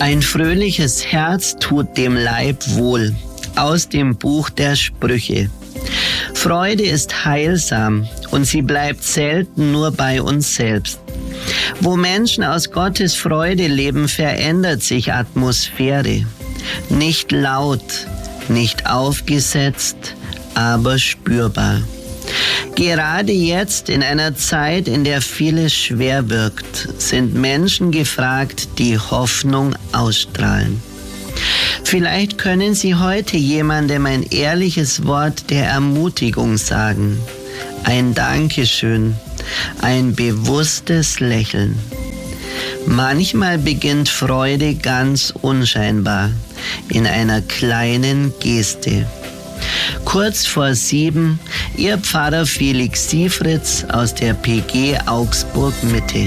Ein fröhliches Herz tut dem Leib wohl. Aus dem Buch der Sprüche. Freude ist heilsam und sie bleibt selten nur bei uns selbst. Wo Menschen aus Gottes Freude leben, verändert sich Atmosphäre. Nicht laut, nicht aufgesetzt, aber spürbar. Gerade jetzt, in einer Zeit, in der vieles schwer wirkt, sind Menschen gefragt, die Hoffnung ausstrahlen. Vielleicht können Sie heute jemandem ein ehrliches Wort der Ermutigung sagen. Ein Dankeschön, ein bewusstes Lächeln. Manchmal beginnt Freude ganz unscheinbar, in einer kleinen Geste. Kurz vor 7, Ihr Pfarrer Felix Siefritz aus der PG Augsburg Mitte.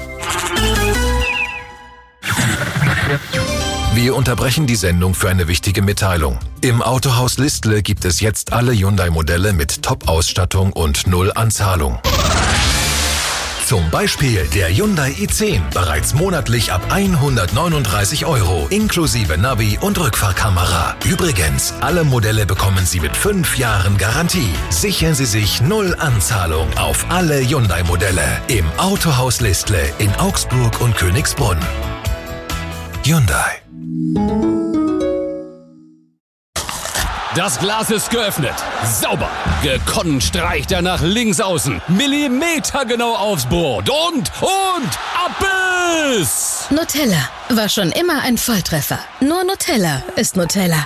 Wir unterbrechen die Sendung für eine wichtige Mitteilung. Im Autohaus Listle gibt es jetzt alle Hyundai-Modelle mit Top-Ausstattung und 0 Anzahlung. Zum Beispiel der Hyundai i10, bereits monatlich ab 139 € inklusive Navi und Rückfahrkamera. Übrigens, alle Modelle bekommen Sie mit 5 Jahren Garantie. Sichern Sie sich 0 Anzahlung auf alle Hyundai-Modelle im Autohaus Listle in Augsburg und Königsbrunn. Hyundai. Das Glas ist geöffnet. Sauber. Gekonnt streicht er nach links außen. Millimetergenau aufs Brot. Und ab ist! Nutella war schon immer ein Volltreffer. Nur Nutella ist Nutella.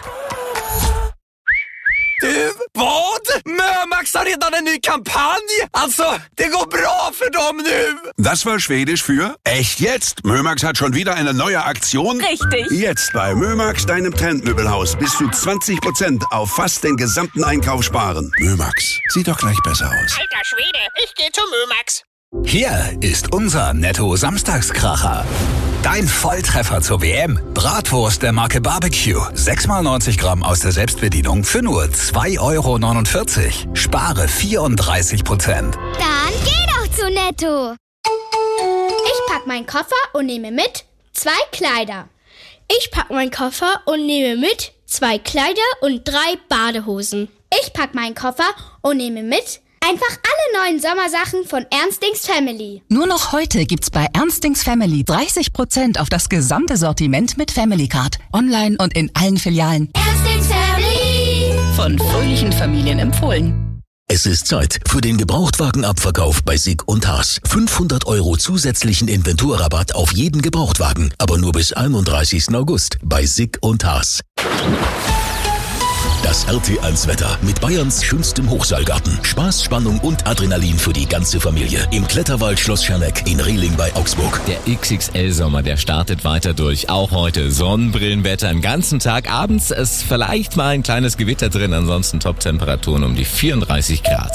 Vad? Mömax har redan en ny kampanj! Alltså, det går bra för dem nu! Das war Schwedisch für echt jetzt. Mömax hat schon wieder eine neue Aktion. Richtig. Jetzt bei Mömax, deinem Trendmöbelhaus, bis zu 20% auf fast den gesamten Einkauf sparen. Mömax, sieht doch gleich besser aus. Alter Schwede, ich gehe zu Mömax. Hier ist unser Netto-Samstagskracher. Dein Volltreffer zur WM. Bratwurst der Marke Barbecue. 6x90 Gramm aus der Selbstbedienung für nur 2,49 €. Spare 34%. Dann geh doch zu Netto. Ich pack meinen Koffer und nehme mit 2 Kleider. Ich pack meinen Koffer und nehme mit 2 Kleider und 3 Badehosen. Ich pack meinen Koffer und nehme mit einfach alle neuen Sommersachen von Ernstings Family. Nur noch heute gibt's bei Ernstings Family 30% auf das gesamte Sortiment mit Family Card. Online und in allen Filialen. Ernstings Family. Von fröhlichen Familien empfohlen. Es ist Zeit für den Gebrauchtwagenabverkauf bei SICK & Haas. 500 € zusätzlichen Inventurrabatt auf jeden Gebrauchtwagen, aber nur bis 31. August bei SICK & Haas. Das RT1-Wetter mit Bayerns schönstem Hochseilgarten. Spaß, Spannung und Adrenalin für die ganze Familie. Im Kletterwald Schloss Scherneck in Rehling bei Augsburg. Der XXL-Sommer, der startet weiter durch. Auch heute Sonnenbrillenwetter im ganzen Tag. Abends ist vielleicht mal ein kleines Gewitter drin. Ansonsten Top-Temperaturen um die 34 Grad.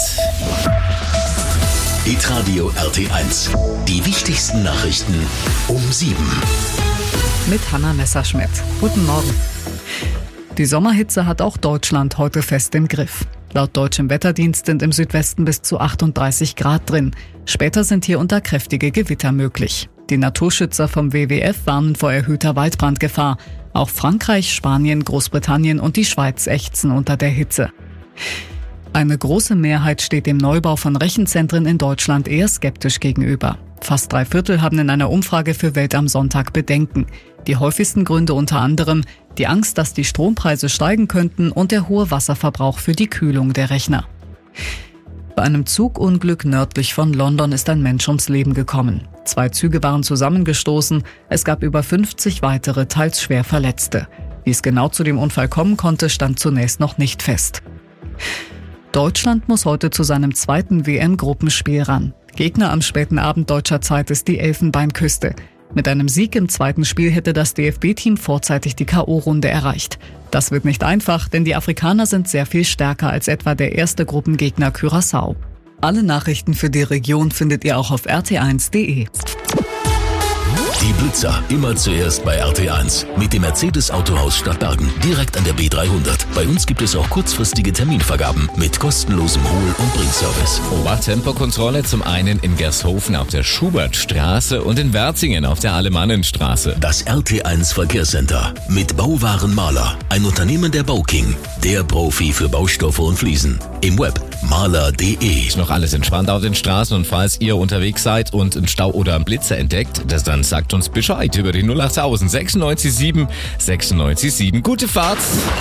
Hitradio RT1. Die wichtigsten Nachrichten um 7. Mit Hanna Messerschmidt. Guten Morgen. Die Sommerhitze hat auch Deutschland heute fest im Griff. Laut deutschem Wetterdienst sind im Südwesten bis zu 38 Grad drin. Später sind hier unter kräftige Gewitter möglich. Die Naturschützer vom WWF warnen vor erhöhter Waldbrandgefahr. Auch Frankreich, Spanien, Großbritannien und die Schweiz ächzen unter der Hitze. Eine große Mehrheit steht dem Neubau von Rechenzentren in Deutschland eher skeptisch gegenüber. Fast 3/4 haben in einer Umfrage für Welt am Sonntag Bedenken. Die häufigsten Gründe unter anderem die Angst, dass die Strompreise steigen könnten und der hohe Wasserverbrauch für die Kühlung der Rechner. Bei einem Zugunglück nördlich von London ist ein Mensch ums Leben gekommen. 2 Züge waren zusammengestoßen, es gab über 50 weitere, teils schwer Verletzte. Wie es genau zu dem Unfall kommen konnte, stand zunächst noch nicht fest. Deutschland muss heute zu seinem 2. WM-Gruppenspiel ran. Gegner am späten Abend deutscher Zeit ist die Elfenbeinküste. Mit einem Sieg im 2. Spiel hätte das DFB-Team vorzeitig die K.O.-Runde erreicht. Das wird nicht einfach, denn die Afrikaner sind sehr viel stärker als etwa der erste Gruppengegner Curaçao. Alle Nachrichten für die Region findet ihr auch auf rt1.de. Die Blitz besser. Immer zuerst bei RT1. Mit dem Mercedes Autohaus Stadtbergen. Direkt an der B300. Bei uns gibt es auch kurzfristige Terminvergaben mit kostenlosem Hol- und Bringservice. Obertempokontrolle zum einen in Gershofen auf der Schubertstraße und in Werzingen auf der Alemannenstraße. Das RT1 Verkehrscenter mit Bauwaren Maler. Ein Unternehmen der Bauking. Der Profi für Baustoffe und Fliesen. Im Web maler.de. Ist noch alles entspannt auf den Straßen und falls ihr unterwegs seid und einen Stau oder einen Blitzer entdeckt, dann sagt uns Bescheid über die 08000 967 967. Gute Fahrt!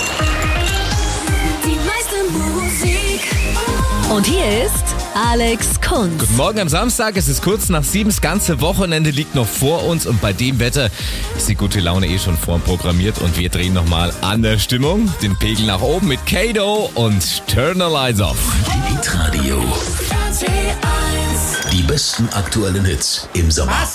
Die meiste Musik. Und hier ist Alex Kunz. Guten Morgen am Samstag, es ist kurz nach 7, das ganze Wochenende liegt noch vor uns und bei dem Wetter ist die gute Laune schon vorprogrammiert und wir drehen nochmal an der Stimmung, den Pegel nach oben mit Kato und Turn the Lights Off. Hitradio. Die besten aktuellen Hits im Sommer.